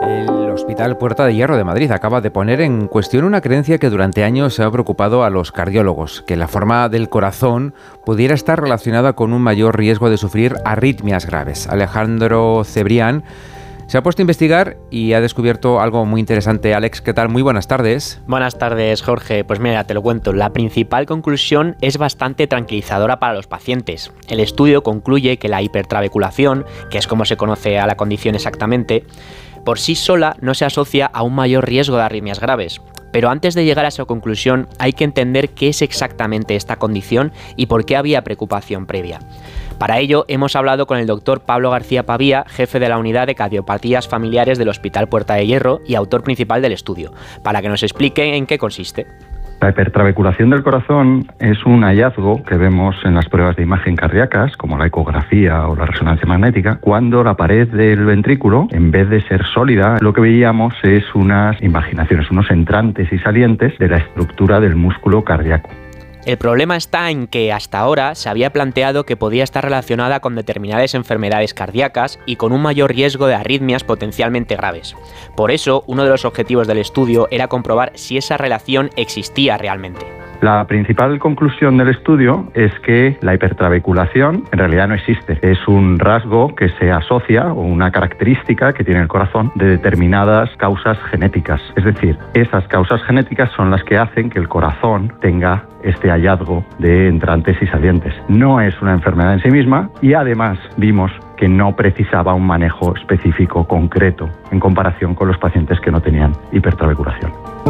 El Hospital Puerta de Hierro de Madrid acaba de poner en cuestión una creencia que durante años se ha preocupado a los cardiólogos, que la forma del corazón pudiera estar relacionada con un mayor riesgo de sufrir arritmias graves. Alejandro Cebrián se ha puesto a investigar y ha descubierto algo muy interesante. Alex, ¿qué tal? Muy buenas tardes. Buenas tardes, Jorge. Pues mira, te lo cuento. La principal conclusión es bastante tranquilizadora para los pacientes. El estudio concluye que la hipertrabeculación, que es como se conoce a la condición exactamente, por sí sola no se asocia a un mayor riesgo de arritmias graves. Pero antes de llegar a esa conclusión hay que entender qué es exactamente esta condición y por qué había preocupación previa. Para ello hemos hablado con el doctor Pablo García Pavía, jefe de la unidad de cardiopatías familiares del Hospital Puerta de Hierro y autor principal del estudio, para que nos explique en qué consiste. La hipertrabeculación del corazón es un hallazgo que vemos en las pruebas de imagen cardíacas, como la ecografía o la resonancia magnética, cuando la pared del ventrículo, en vez de ser sólida, lo que veíamos es unas invaginaciones, unos entrantes y salientes de la estructura del músculo cardíaco. El problema está en que hasta ahora se había planteado que podía estar relacionada con determinadas enfermedades cardíacas y con un mayor riesgo de arritmias potencialmente graves. Por eso, uno de los objetivos del estudio era comprobar si esa relación existía realmente. La principal conclusión del estudio es que la hipertrabeculación en realidad no existe. Es un rasgo que se asocia o una característica que tiene el corazón de determinadas causas genéticas. Es decir, esas causas genéticas son las que hacen que el corazón tenga este hallazgo de entrantes y salientes. No es una enfermedad en sí misma y además vimos que no precisaba un manejo específico, concreto, en comparación con los pacientes que no tenían hipertrabeculación.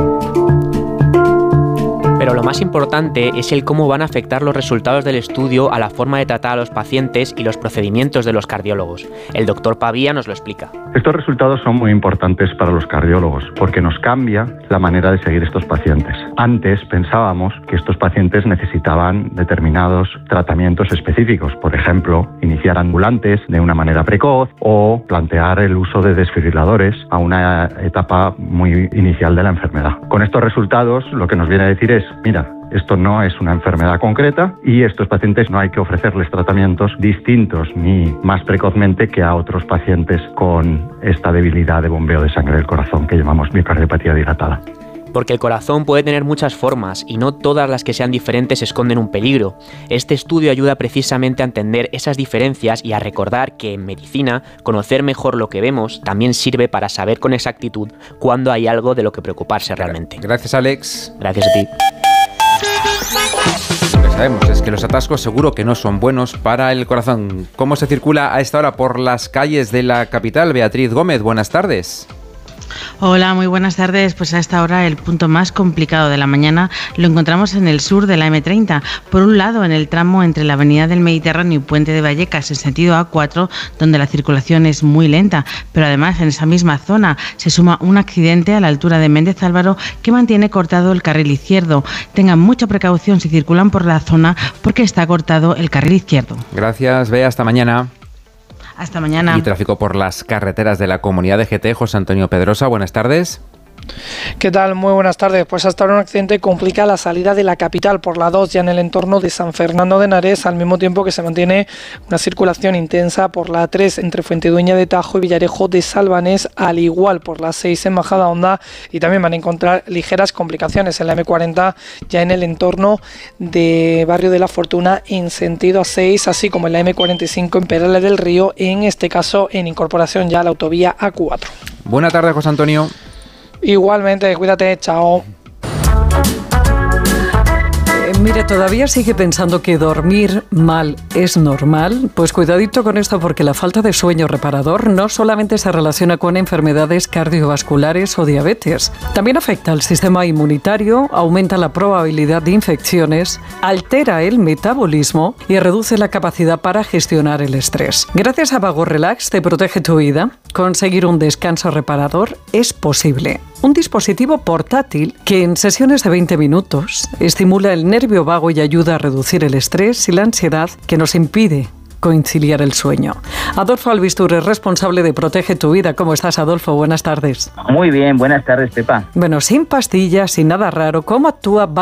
Pero lo más importante es el cómo van a afectar los resultados del estudio a la forma de tratar a los pacientes y los procedimientos de los cardiólogos. El doctor Pavía nos lo explica. Estos resultados son muy importantes para los cardiólogos porque nos cambia la manera de seguir estos pacientes. Antes pensábamos que estos pacientes necesitaban determinados tratamientos específicos, por ejemplo, iniciar ambulantes de una manera precoz o plantear el uso de desfibriladores a una etapa muy inicial de la enfermedad. Con estos resultados lo que nos viene a decir es, mira, esto no es una enfermedad concreta y a estos pacientes no hay que ofrecerles tratamientos distintos ni más precozmente que a otros pacientes con esta debilidad de bombeo de sangre del corazón que llamamos miocardiopatía dilatada. Porque el corazón puede tener muchas formas y no todas las que sean diferentes esconden un peligro. Este estudio ayuda precisamente a entender esas diferencias y a recordar que en medicina conocer mejor lo que vemos también sirve para saber con exactitud cuándo hay algo de lo que preocuparse realmente. Gracias, Alex. Gracias a ti. Lo que sabemos es que los atascos seguro que no son buenos para el corazón. ¿Cómo se circula a esta hora por las calles de la capital? Beatriz Gómez, buenas tardes. Hola, muy buenas tardes. Pues a esta hora el punto más complicado de la mañana lo encontramos en el sur de la M30. Por un lado, en el tramo entre la Avenida del Mediterráneo y Puente de Vallecas en sentido A4, donde la circulación es muy lenta. Pero además, en esa misma zona se suma un accidente a la altura de Méndez Álvaro que mantiene cortado el carril izquierdo. Tengan mucha precaución si circulan por la zona porque está cortado el carril izquierdo. Gracias, Bea. Hasta mañana. Hasta mañana. Y tráfico por las carreteras de la Comunidad de GT. José Antonio Pedrosa, buenas tardes. ¿Qué tal? Muy buenas tardes. Pues hasta ahora un accidente complica la salida de la capital por la 2 ya en el entorno de San Fernando de Henares, al mismo tiempo que se mantiene una circulación intensa por la 3 entre Fuentidueña de Tajo y Villarejo de Salvanés, al igual por la 6 en Majadahonda, y también van a encontrar ligeras complicaciones en la M40 ya en el entorno de Barrio de la Fortuna en sentido A6, así como en la M45 en Perales del Río, en este caso en incorporación ya a la autovía A4. Buenas tardes, José Antonio. Igualmente, cuídate, chao. Mire, ¿todavía sigue pensando que dormir mal es normal? Pues cuidadito con esto, porque la falta de sueño reparador no solamente se relaciona con enfermedades cardiovasculares o diabetes, también afecta al sistema inmunitario, aumenta la probabilidad de infecciones, altera el metabolismo y reduce la capacidad para gestionar el estrés. Gracias a Vago Relax te protege tu vida. Conseguir un descanso reparador es posible. Un dispositivo portátil que en sesiones de 20 minutos estimula el nervio vago y ayuda a reducir el estrés y la ansiedad que nos impide conciliar el sueño. Adolfo Albistur es responsable de Protege tu Vida. ¿Cómo estás, Adolfo? Buenas tardes. Muy bien, buenas tardes, Pepa. Bueno, sin pastillas, sin nada raro, ¿cómo actúa